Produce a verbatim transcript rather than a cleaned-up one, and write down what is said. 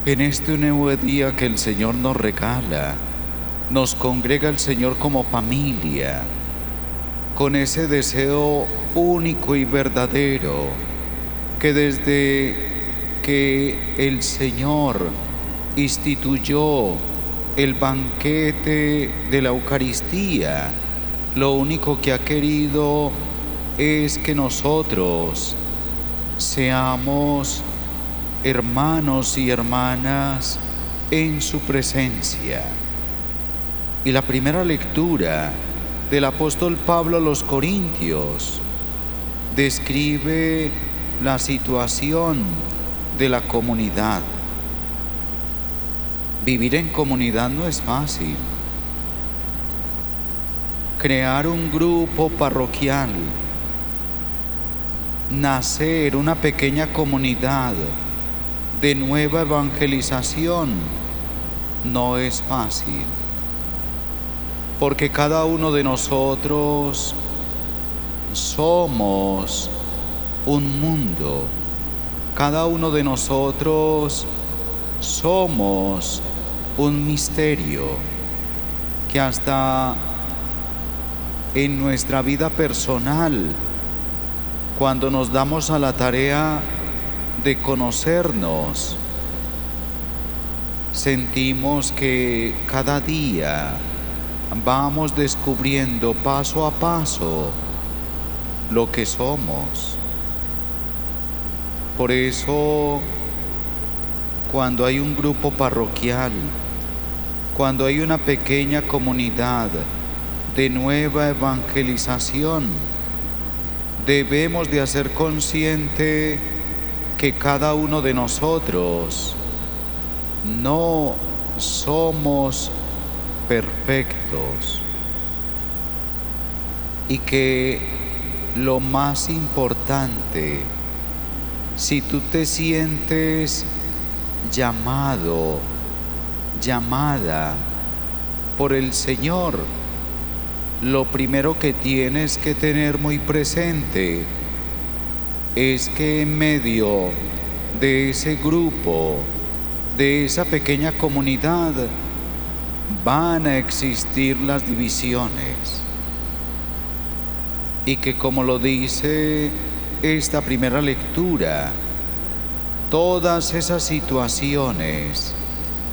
En este nuevo día que el Señor nos regala, nos congrega el Señor como familia, con ese deseo único y verdadero que desde que el Señor instituyó el banquete de la Eucaristía, lo único que ha querido es que nosotros seamos hermanos y hermanas en su presencia. Y la primera lectura del apóstol Pablo a los Corintios describe la situación de la comunidad. Vivir en comunidad no es fácil. Crear un grupo parroquial, nacer una pequeña comunidad de nueva evangelización no es fácil, porque cada uno de nosotros somos un mundo, cada uno de nosotros somos un misterio que hasta en nuestra vida personal, cuando nos damos a la tarea de conocernos, sentimos que cada día vamos descubriendo paso a paso lo que somos. Por eso, cuando hay un grupo parroquial, cuando hay una pequeña comunidad de nueva evangelización, debemos de hacer consciente que cada uno de nosotros no somos perfectos y que lo más importante, si tú te sientes llamado, llamada por el Señor, lo primero que tienes que tener muy presente es que en medio de ese grupo, de esa pequeña comunidad, van a existir las divisiones. Y que, como lo dice esta primera lectura, todas esas situaciones